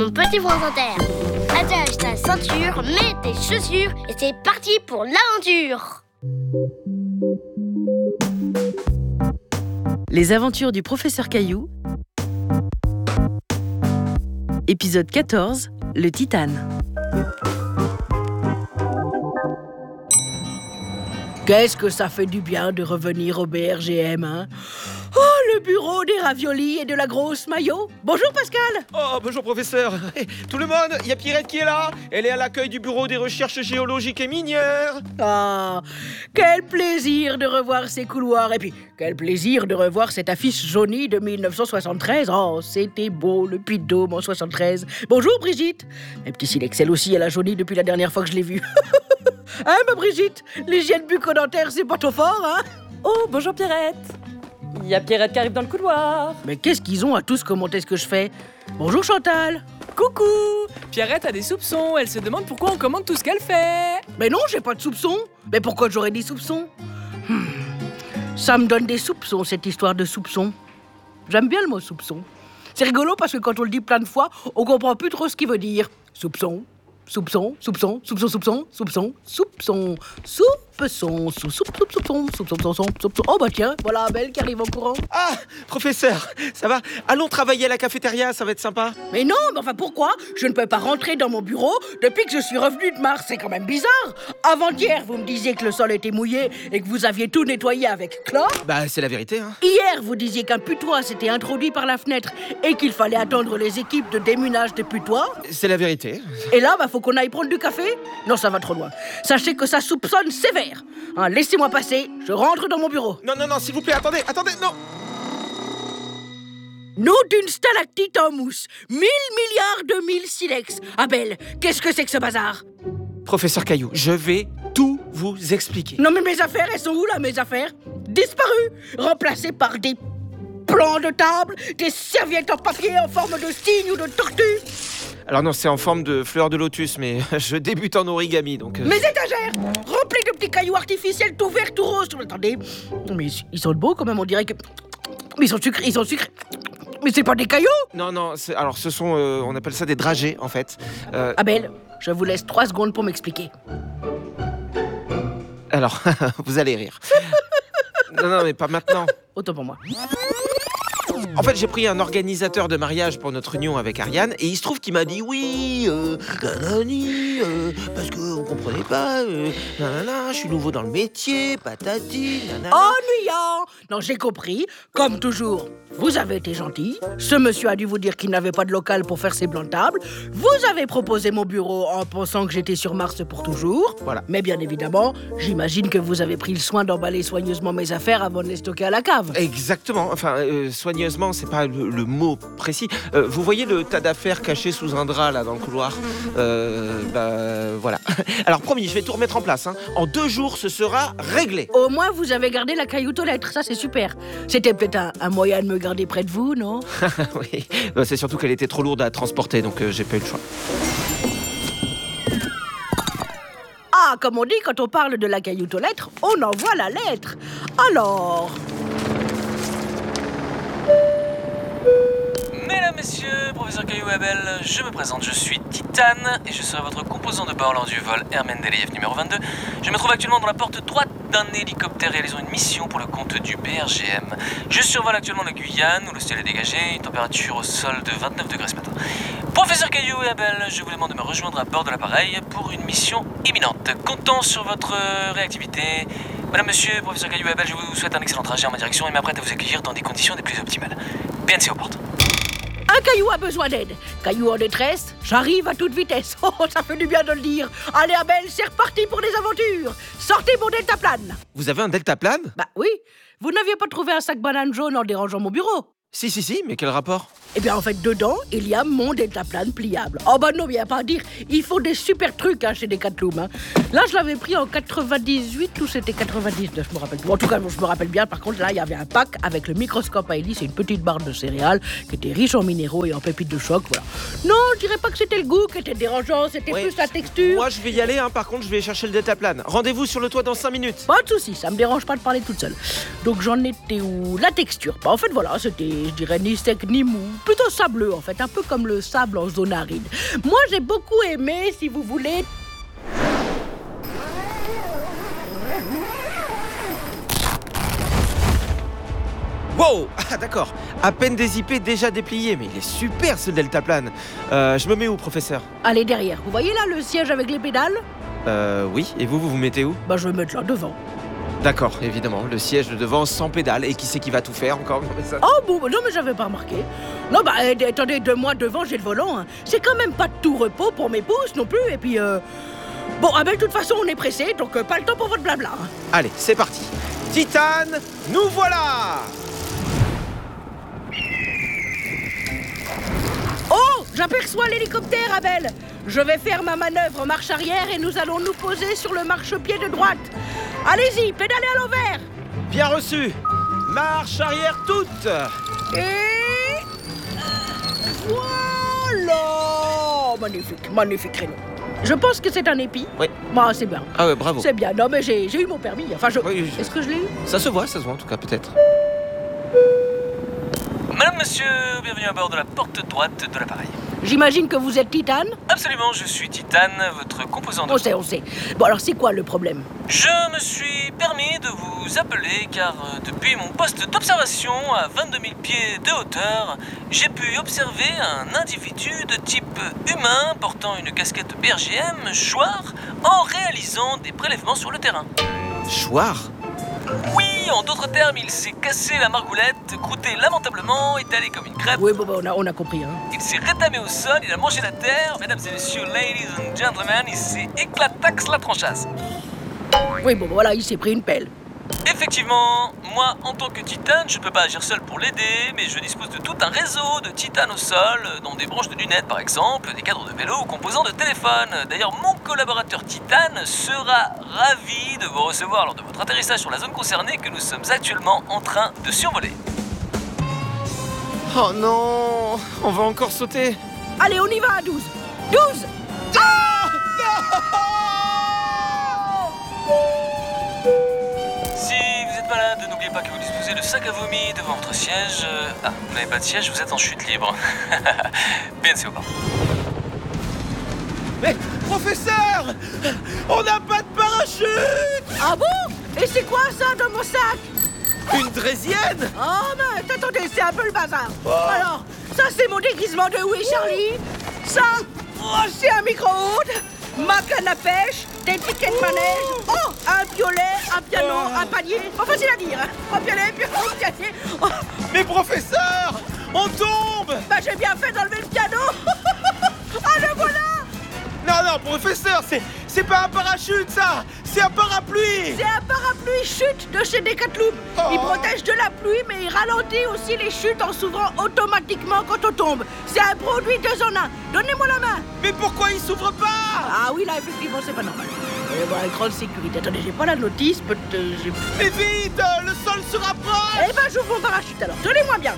mon petit France Inter. Attache ta ceinture, mets tes chaussures et c'est parti pour l'aventure. Les aventures du professeur Caillou. Épisode 14, le Titane. Qu'est-ce que ça fait du bien de revenir au BRGM, hein? Oh, le bureau des raviolis et de la grosse maillot. Bonjour Pascal. Oh, bonjour professeur. Tout le monde, il y a Pierrette qui est là. Elle est à l'accueil du bureau des recherches géologiques et minières. Ah, quel plaisir de revoir ces couloirs. Et puis, quel plaisir de revoir cette affiche jaunie de 1973. Oh, c'était beau, le Puy-de-Dôme en 73. Bonjour Brigitte. Mes petits silex, elle aussi, elle a jauni depuis la dernière fois que je l'ai vue. Hein, ma Brigitte? L'hygiène bucco-dentaire, c'est pas trop fort, hein? Oh, bonjour Pierrette. Il y a Pierrette qui arrive dans le couloir. Mais qu'est-ce qu'ils ont à tous commenter ce que je fais? Bonjour Chantal. Coucou. Pierrette a des soupçons, elle se demande pourquoi on commande tout ce qu'elle fait. Mais non, j'ai pas de soupçons. Mais pourquoi j'aurais des soupçons? Ça me donne des soupçons, cette histoire de soupçons. J'aime bien le mot soupçon. C'est rigolo parce que quand on le dit plein de fois, on comprend plus trop ce qu'il veut dire. Soupçon. Soupçon, soupçon, soupçon, soupçon, soupçon, soupçon, soupçon, soupçon. Oh bah tiens, voilà Abel qui arrive en courant. Ah, professeur, ça va? Allons travailler à la cafétéria, ça va être sympa. Mais non, mais enfin pourquoi? Je ne peux pas rentrer dans mon bureau depuis que je suis revenu de Mars, c'est quand même bizarre. Avant-hier, vous me disiez que le sol était mouillé et que vous aviez tout nettoyé avec chlore. Bah, c'est la vérité, hein. Hier, vous disiez qu'un putois s'était introduit par la fenêtre et qu'il fallait attendre les équipes de déminage des putois. C'est la vérité. Et là, faut qu'on aille prendre du café? Non, ça va trop loin. Sachez que ça soupçonne sévère. Hein, laissez-moi passer, je rentre dans mon bureau. Non, s'il vous plaît, attendez, non. Nom d'une stalactite en mousse. 1000 milliards de 1000 silex. Abel, qu'est-ce que c'est que ce bazar? Professeur Caillou, je vais tout vous expliquer. Non mais mes affaires, elles sont où là, mes affaires? Disparues, remplacées par des plans de table, des serviettes en papier en forme de cygne ou de tortue. Alors non, c'est en forme de fleur de lotus, mais je débute en origami, donc... Mes étagères, remplies de petits cailloux artificiels tout verts, tout roses. Attendez, mais ils sont beaux quand même, on dirait que... Mais ils sont sucrés. Mais c'est pas des cailloux? Non, alors ce sont, on appelle ça des dragées, en fait. Abel, je vous laisse 3 secondes pour m'expliquer. Alors, vous allez rire. Non, mais pas maintenant. Autant pour moi. En fait, j'ai pris un organisateur de mariage pour notre union avec Ariane et il se trouve qu'il m'a dit oui, parce qu'on comprenait pas, je suis nouveau dans le métier, patati, nanana. Ennuyant! Non, j'ai compris. Comme toujours, vous avez été gentil. Ce monsieur a dû vous dire qu'il n'avait pas de local pour faire ses blancs de table. Vous avez proposé mon bureau en pensant que j'étais sur Mars pour toujours. Voilà. Mais bien évidemment, j'imagine que vous avez pris le soin d'emballer soigneusement mes affaires avant de les stocker à la cave. Exactement, enfin, soigneusement, c'est pas le mot précis. Vous voyez le tas d'affaires caché sous un drap, là, dans le couloir? Voilà. Alors, promis, je vais tout remettre en place, hein. En 2 jours, ce sera réglé. Au moins, vous avez gardé la cailloute aux lettres, ça c'est super. C'était peut-être un moyen de me garder près de vous, non? Oui, c'est surtout qu'elle était trop lourde à transporter, donc j'ai pas eu le choix. Ah, comme on dit, quand on parle de la cailloute aux lettres, on envoie la lettre. Alors... Mesdames, messieurs, professeur Caillou et Abel, je me présente, je suis Titane et je serai votre composant de bord lors du vol Air Mendeleïev numéro 22. Je me trouve actuellement dans la porte droite d'un hélicoptère réalisant une mission pour le compte du BRGM. Je survole actuellement la Guyane où le ciel est dégagé, une température au sol de 29 degrés ce matin. Professeur Caillou et Abel, je vous demande de me rejoindre à bord de l'appareil pour une mission imminente. Comptons sur votre réactivité. Madame, monsieur, professeur Caillou et Abel, je vous souhaite un excellent trajet en ma direction et m'apprête à vous accueillir dans des conditions des plus optimales. PNC aux portes. Un caillou a besoin d'aide. Caillou en détresse, j'arrive à toute vitesse. Oh, ça fait du bien de le dire. Allez, Abel, c'est reparti pour des aventures. Sortez mon deltaplane. Vous avez un deltaplane? Bah oui, vous n'aviez pas trouvé un sac banane jaune en dérangeant mon bureau? Si, mais quel rapport? Eh bien, en fait, dedans, il y a mon deltaplane pliable. Oh bah non, il n'y a pas à dire. Ils font des super trucs hein, chez Decathlon. Hein. Là, je l'avais pris en 98 ou c'était 99, je me rappelle plus. En tout cas, je me rappelle bien. Par contre, là, il y avait un pack avec le microscope à hélice et une petite barre de céréales qui était riche en minéraux et en pépites de choc. Voilà. Non, je dirais pas que c'était le goût qui était dérangeant, c'était plus la texture. Moi, je vais y aller. Hein. Par contre, je vais chercher le deltaplane. Rendez-vous sur le toit dans 5 minutes. Pas de soucis, ça me dérange pas de parler toute seule. Donc, j'en étais où? La texture. Bah, en fait, voilà, c'était, je dirais, ni sec ni mou. plutôt sableux en fait, un peu comme le sable en zone aride. Moi j'ai beaucoup aimé, si vous voulez... Wow! Ah d'accord. À peine dézippé, déjà déplié. Mais il est super ce deltaplane. Je me mets où, professeur? Allez, derrière. Vous voyez là le siège avec les pédales? Oui. Et vous vous mettez où? Bah je vais mettre là devant. D'accord, évidemment. Le siège de devant sans pédale. Et qui c'est qui va tout faire encore? Non, mais ça... Oh bon, non mais j'avais pas remarqué. Non bah attendez, moi devant j'ai le volant. Hein. C'est quand même pas de tout repos pour mes pouces non plus. Et puis bon, ah ben de toute façon on est pressé, donc pas le temps pour votre blabla. Hein. Allez, c'est parti. Titane, nous voilà! Oh, j'aperçois l'hélicoptère, Abel. Je vais faire ma manœuvre en marche arrière et nous allons nous poser sur le marchepied de droite. Allez-y, pédalez à l'envers. Bien reçu. Marche arrière toute. Et... voilà. Magnifique créneau. Je pense que c'est un épi. Oui. Bah, c'est bien. Ah ouais, bravo. C'est bien. Non, mais j'ai eu mon permis. Enfin, Oui, Est-ce que je l'ai eu? Ça se voit en tout cas, peut-être. Madame, monsieur, bienvenue à bord de la porte droite de l'appareil. J'imagine que vous êtes Titane? Absolument, je suis Titane, votre composant de... On sait. Bon, alors c'est quoi le problème? Je me suis permis de vous appeler car depuis mon poste d'observation à 22 000 pieds de hauteur, j'ai pu observer un individu de type humain portant une casquette BRGM, Chouard, en réalisant des prélèvements sur le terrain. Chouard? Oui, en d'autres termes, il s'est cassé la margoulette, croûté lamentablement, étalé comme une crêpe. Oui, bon, on a compris, hein. Il s'est rétamé au sol, il a mangé la terre. Mesdames et messieurs, ladies and gentlemen, il s'est éclatax la tronchasse. Oui, bon, voilà, il s'est pris une pelle. Effectivement, moi, en tant que Titane, je ne peux pas agir seul pour l'aider, mais je dispose de tout un réseau de Titanes au sol, dont des branches de lunettes par exemple, des cadres de vélo ou composants de téléphone. D'ailleurs, mon collaborateur Titane sera ravi de vous recevoir lors de votre atterrissage sur la zone concernée que nous sommes actuellement en train de survoler. Oh non! On va encore sauter. Allez, on y va à 12. 12! Si vous êtes malade, n'oubliez pas que vous disposez de sac à vomi devant votre siège. Ah, vous n'avez pas de siège, vous êtes en chute libre. Bien sûr. Mais, professeur! On n'a pas de parachute! Ah bon? Et c'est quoi ça dans mon sac? Une draisienne? Oh mais attendez, c'est un peu le bazar. Alors, ça c'est mon déguisement de Oui Charlie. Ça, c'est un micro-ondes, ma canne à pêche, des tickets de manège, un violet, un piano, un panier. Pas facile à dire, hein. Un violet, piano, panier. Oh, Mais professeur! On tombe! bah j'ai bien fait d'enlever le piano. Ah le voilà. Non, professeur, c'est pas un parachute, ça! C'est un parapluie! C'est un parapluie chute de chez Decathlon. Il protège de la pluie, mais il ralentit aussi les chutes en s'ouvrant automatiquement quand on tombe. C'est un produit 2 en 1. Donnez-moi la main. Mais pourquoi il s'ouvre pas? Ah oui, là, effectivement, c'est pas normal. Il va y avoir une grande sécurité. Attendez, j'ai pas la notice, Mais vite! Le sol se rapproche! Eh ben, j'ouvre mon parachute alors. Tenez-moi bien.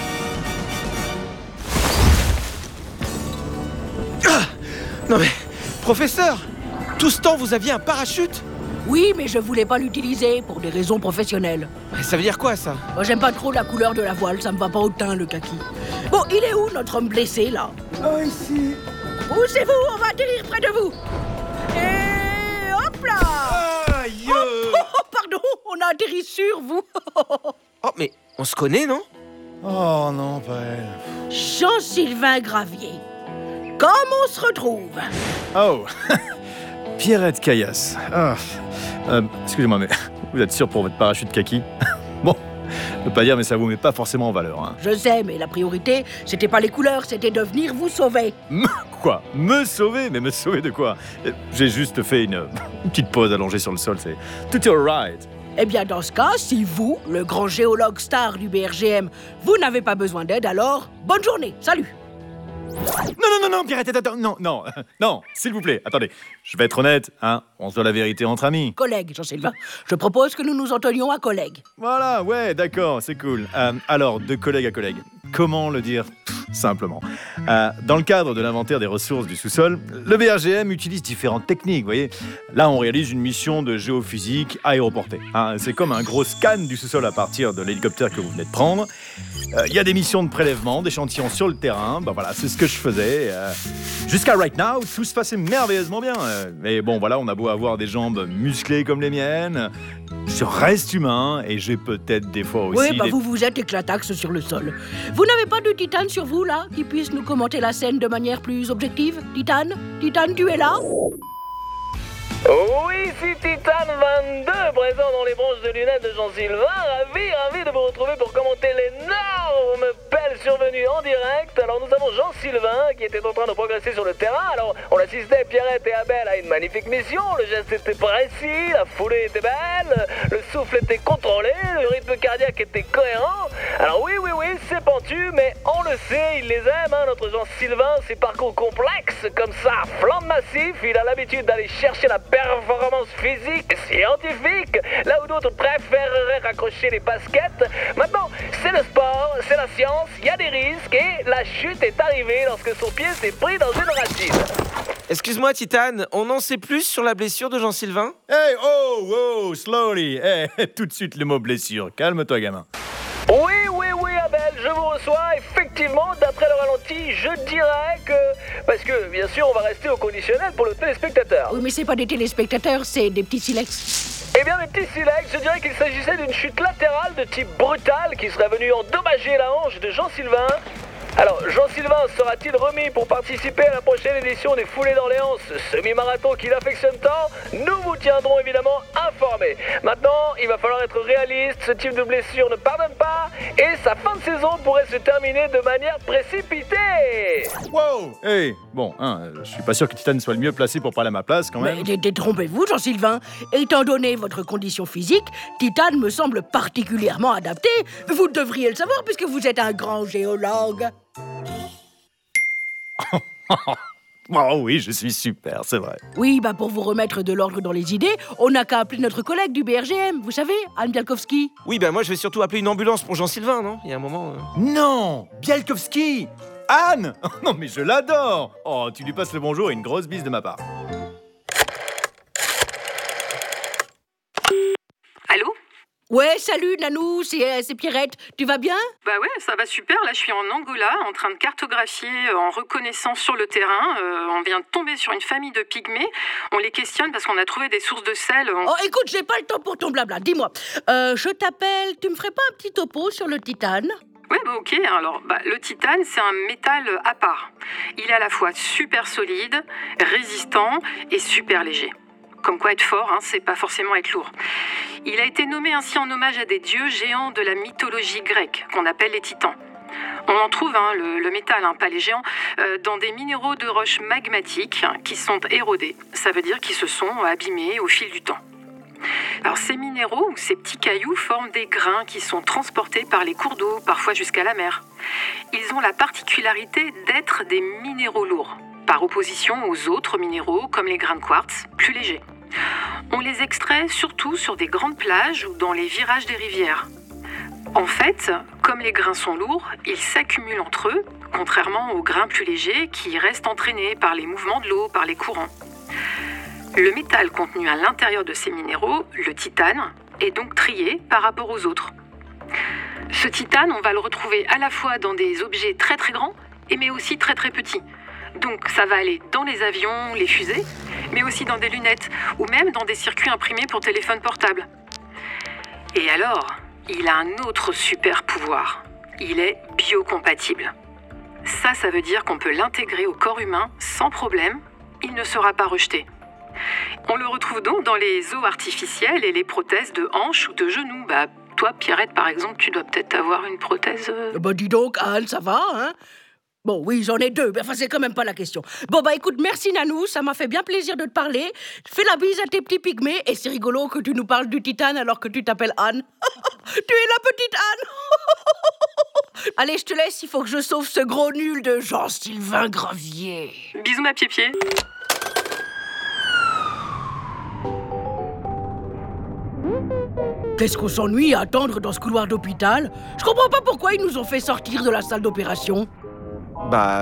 Non mais, professeur, tout ce temps vous aviez un parachute? Oui, mais je voulais pas l'utiliser pour des raisons professionnelles. Ça veut dire quoi, ça? Moi, j'aime pas trop la couleur de la voile, ça me va pas au teint, le kaki. Bon, il est où, notre homme blessé, là? Ici. Poussez-vous, on va atterrir près de vous. Et hop là. Aïe! Oh, pardon, on a atterri sur vous. Oh, mais on se connaît, non? Oh non, pas elle. Jean-Sylvain Gravier. Comment on se retrouve? Oh, Pierrette Caillasse. Ah. Excusez-moi, mais vous êtes sûr pour votre parachute kaki? Bon, je peux pas dire, mais ça vous met pas forcément en valeur. Hein. Je sais, mais la priorité, c'était pas les couleurs, c'était de venir vous sauver. Quoi? Me sauver? Mais me sauver de quoi? J'ai juste fait une petite pause allongée sur le sol, c'est tout alright. Eh bien, dans ce cas, si vous, le grand géologue star du BRGM, vous n'avez pas besoin d'aide, alors bonne journée, salut. Non, Pierrette, attends, non, s'il vous plaît, attendez. Je vais être honnête, hein, on se doit la vérité entre amis. Collègue, Jean-Sylvain, je propose que nous nous en tenions à collègue. Voilà, ouais, d'accord, c'est cool. Alors, de collègue à collègue, comment le dire simplement. Dans le cadre de l'inventaire des ressources du sous-sol, le BRGM utilise différentes techniques, vous voyez. Là, on réalise une mission de géophysique aéroportée. C'est comme un gros scan du sous-sol à partir de l'hélicoptère que vous venez de prendre. Il y a des missions de prélèvement, d'échantillons sur le terrain. Voilà, c'est ce que je faisais. Jusqu'à right now, tout se passait merveilleusement bien. Mais bon, voilà, on a beau avoir des jambes musclées comme les miennes. Je reste humain et j'ai peut-être des fois aussi... Oui, vous êtes éclataxe sur le sol. Vous n'avez pas de Titane sur vous, là, qui puisse nous commenter la scène de manière plus objective? Titane, tu es là? Oui, ici Titane 22, présent dans les branches de lunettes de Jean-Sylvain. Ravi de vous retrouver pour commenter l'énorme pelle survenue en direct. Alors nous avons Jean-Sylvain qui était en train de progresser sur le terrain. Alors on assistait, Pierrette et Abel, à une magnifique mission. Le geste était précis, la foulée était belle, le souffle était contrôlé, le rythme cardiaque était cohérent. Alors oui, c'est pentu, mais on le sait, il les aime, notre Jean-Sylvain. Ses parcours complexes comme ça, flambe massif, il a l'habitude d'aller chercher la performance physique et scientifique, là où d'autres préféreraient raccrocher les baskets. Maintenant, c'est le sport, c'est la science, il y a des risques et la chute est arrivée lorsque son pied s'est pris dans une racine. Excuse-moi, Titane, on en sait plus sur la blessure de Jean-Sylvain? Hey, oh, slowly. Tout de suite le mot blessure. Calme-toi, gamin. Oui, Abel, je vous reçois. Effectivement, d'après le ralenti, je dirais que... Parce que, bien sûr, on va rester au conditionnel pour le téléspectateur. Oui, mais c'est pas des téléspectateurs, c'est des petits silex. Eh bien, les petits silex, je dirais qu'il s'agissait d'une chute latérale de type brutal qui serait venue endommager la hanche de Jean-Sylvain. Alors, Jean-Sylvain sera-t-il remis pour participer à la prochaine édition des Foulées d'Orléans, ce semi-marathon qu'il affectionne tant? Nous vous tiendrons évidemment informés. Maintenant, il va falloir être réaliste, ce type de blessure ne pardonne pas et sa fin de saison pourrait se terminer de manière précipitée. Wow. Hey, bon, je suis pas sûr que Titane soit le mieux placé pour parler à ma place quand même. Mais détrompez-vous, Jean-Sylvain. Étant donné votre condition physique, Titane me semble particulièrement adapté. Vous devriez le savoir puisque vous êtes un grand géologue. Oh oui, je suis super, c'est vrai. Oui, pour vous remettre de l'ordre dans les idées, on n'a qu'à appeler notre collègue du BRGM, vous savez, Anne Bialkowski. Oui, moi je vais surtout appeler une ambulance pour Jean-Sylvain, non? Il y a un moment... Non, Bialkowski. Anne. Non mais je l'adore. Oh, tu lui passes le bonjour et une grosse bise de ma part. Allô? Ouais, salut Nanou, c'est Pierrette. Tu vas bien? Bah ouais, ça va super. Là, je suis en Angola, en train de cartographier en reconnaissance sur le terrain. On vient de tomber sur une famille de pygmées. On les questionne parce qu'on a trouvé des sources de sel. Oh, écoute, j'ai pas le temps pour ton blabla. Dis-moi, je t'appelle, tu me ferais pas un petit topo sur le titane? Ouais, ok. Alors, le titane, c'est un métal à part. Il est à la fois super solide, résistant et super léger. Comme quoi être fort, c'est pas forcément être lourd. Il a été nommé ainsi en hommage à des dieux géants de la mythologie grecque, qu'on appelle les titans. On en trouve, le métal, pas les géants, dans des minéraux de roches magmatiques qui sont érodés. Ça veut dire qu'ils se sont abîmés au fil du temps. Alors ces minéraux ou ces petits cailloux forment des grains qui sont transportés par les cours d'eau, parfois jusqu'à la mer. Ils ont la particularité d'être des minéraux lourds, par opposition aux autres minéraux comme les grains de quartz, plus légers. On les extrait surtout sur des grandes plages ou dans les virages des rivières. En fait, comme les grains sont lourds, ils s'accumulent entre eux, contrairement aux grains plus légers qui restent entraînés par les mouvements de l'eau, par les courants. Le métal contenu à l'intérieur de ces minéraux, le titane, est donc trié par rapport aux autres. Ce titane, on va le retrouver à la fois dans des objets très très grands, mais aussi très très petits. Donc ça va aller dans les avions, les fusées, mais aussi dans des lunettes ou même dans des circuits imprimés pour téléphone portable. Et alors, il a un autre super pouvoir. Il est biocompatible. Ça veut dire qu'on peut l'intégrer au corps humain sans problème. Il ne sera pas rejeté. On le retrouve donc dans les os artificiels et les prothèses de hanches ou de genoux. Toi, Pierrette, par exemple, tu dois peut-être avoir une prothèse... Dis donc, Anne, ça va, Bon, oui, j'en ai deux, mais c'est quand même pas la question. Bon, écoute, merci Nanou, ça m'a fait bien plaisir de te parler. Fais la bise à tes petits pygmées, et c'est rigolo que tu nous parles du titane alors que tu t'appelles Anne. Tu es la petite Anne. Allez, je te laisse, il faut que je sauve ce gros nul de Jean-Sylvain Gravier. Bisous, ma pied-pied. qu'est-ce qu'on s'ennuie à attendre dans ce couloir d'hôpital? Je comprends pas pourquoi ils nous ont fait sortir de la salle d'opération. Bah,